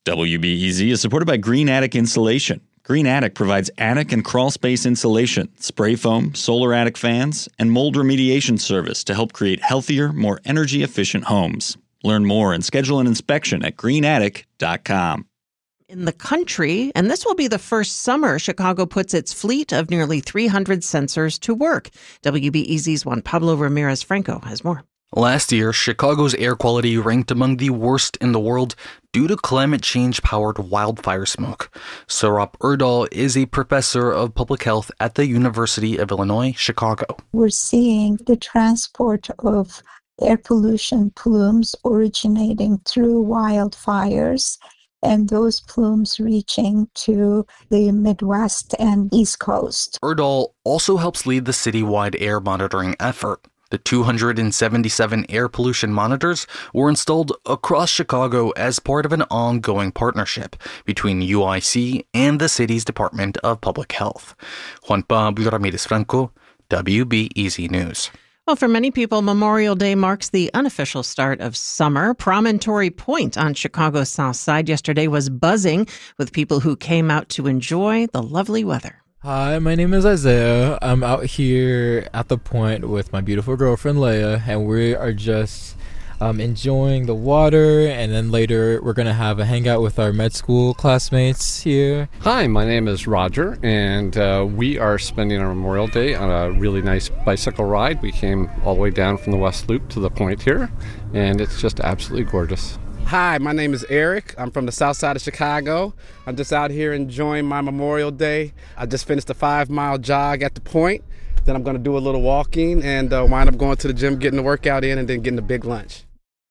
WBEZ is supported by Green Attic Insulation. Green Attic provides attic and crawl space insulation, spray foam, solar attic fans, and mold remediation service to help create healthier, more energy-efficient homes. Learn more and schedule an inspection at greenattic.com. In the country, and this will be the first summer Chicago puts its fleet of nearly 300 sensors to work. WBEZ's Juan Pablo Ramirez-Franco has more. Last year, Chicago's air quality ranked among the worst in the world due to climate change-powered wildfire smoke. Saurabh Urdal is a professor of public health at the University of Illinois, Chicago. We're seeing the transport of air pollution plumes originating through wildfires, and those plumes reaching to the Midwest and East Coast. Urdal also helps lead the citywide air monitoring effort. The 277 air pollution monitors were installed across Chicago as part of an ongoing partnership between UIC and the city's Department of Public Health. Juan Pablo Ramirez-Franco, WBEZ News. Well, for many people, Memorial Day marks the unofficial start of summer. Promontory Point on Chicago's South Side yesterday was buzzing with people who came out to enjoy the lovely weather. Hi, my name is Isaiah. I'm out here at the point with my beautiful girlfriend, Leia, and we are just enjoying the water, and then later we're going to have a hangout with our med school classmates here. Hi, my name is Roger, and we are spending our Memorial Day on a really nice bicycle ride. We came all the way down from the West Loop to the point here, and it's just absolutely gorgeous. Hi, my name is Eric. I'm from the south side of Chicago. I'm just out here enjoying my Memorial Day. I just finished a 5-mile jog at the point. Then I'm going to do a little walking and wind up going to the gym, getting the workout in, and then getting a big lunch.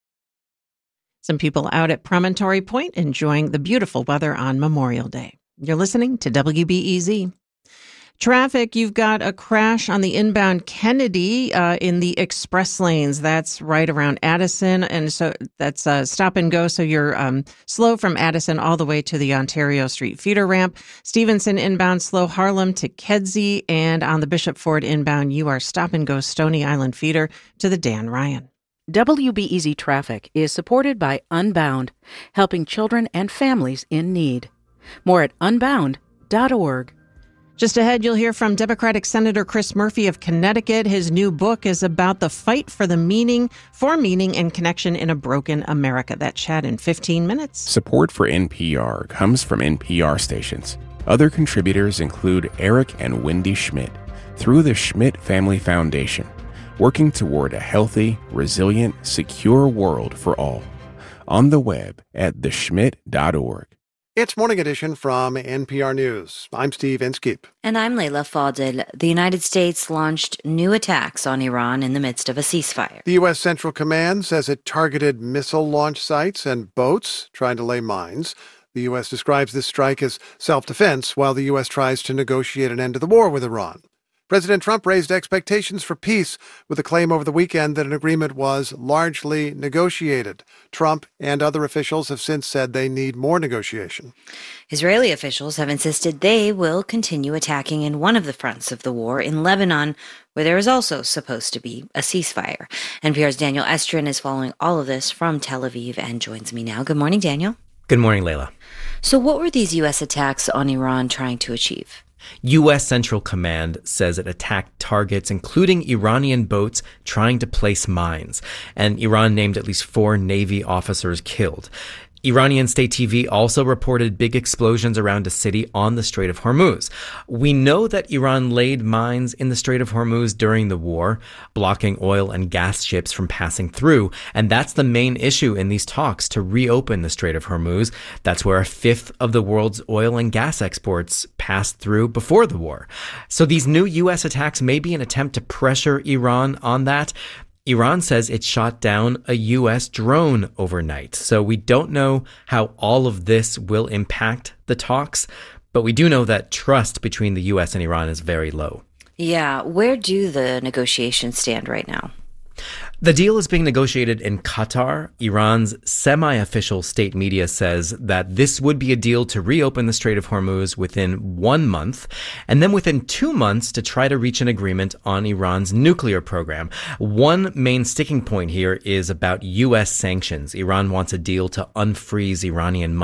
Some people out at Promontory Point enjoying the beautiful weather on Memorial Day. You're listening to WBEZ. Traffic, you've got a crash on the inbound Kennedy in the express lanes. That's right around Addison. And so that's stop and go. So you're slow from Addison all the way to the Ontario Street feeder ramp. Stevenson inbound slow Harlem to Kedzie. And on the Bishop Ford inbound, you are stop and go Stony Island feeder to the Dan Ryan. WBEZ Traffic is supported by Unbound, helping children and families in need. More at unbound.org. Just ahead, you'll hear from Democratic Senator Chris Murphy of Connecticut. His new book is about the fight for meaning and connection in a broken America. That chat in 15 minutes. Support for NPR comes from NPR stations. Other contributors include Eric and Wendy Schmidt through the Schmidt Family Foundation, working toward a healthy, resilient, secure world for all. On the web at theschmidt.org. It's Morning Edition from NPR News. I'm Steve Inskeep. And I'm Leila Fadel. The United States launched new attacks on Iran in the midst of a ceasefire. The U.S. Central Command says it targeted missile launch sites and boats trying to lay mines. The U.S. describes this strike as self-defense while the U.S. tries to negotiate an end to the war with Iran. President Trump raised expectations for peace with a claim over the weekend that an agreement was largely negotiated. Trump and other officials have since said they need more negotiation. Israeli officials have insisted they will continue attacking in one of the fronts of the war in Lebanon, where there is also supposed to be a ceasefire. NPR's Daniel Estrin is following all of this from Tel Aviv and joins me now. Good morning, Daniel. Good morning, Leila. So what were these U.S. attacks on Iran trying to achieve? U.S. Central Command says it attacked targets, including Iranian boats trying to place mines. And Iran named at least 4 Navy officers killed. Iranian state TV also reported big explosions around a city on the Strait of Hormuz. We know that Iran laid mines in the Strait of Hormuz during the war, blocking oil and gas ships from passing through. And that's the main issue in these talks to reopen the Strait of Hormuz. That's where 1/5 of the world's oil and gas exports passed through before the war. So these new U.S. attacks may be an attempt to pressure Iran on that. Iran says it shot down a U.S. drone overnight. So we don't know how all of this will impact the talks, but we do know that trust between the U.S. and Iran is very low. Yeah, where do the negotiations stand right now? The deal is being negotiated in Qatar. Iran's semi-official state media says that this would be a deal to reopen the Strait of Hormuz within 1 month, and then within 2 months to try to reach an agreement on Iran's nuclear program. One main sticking point here is about U.S. sanctions. Iran wants a deal to unfreeze Iranian money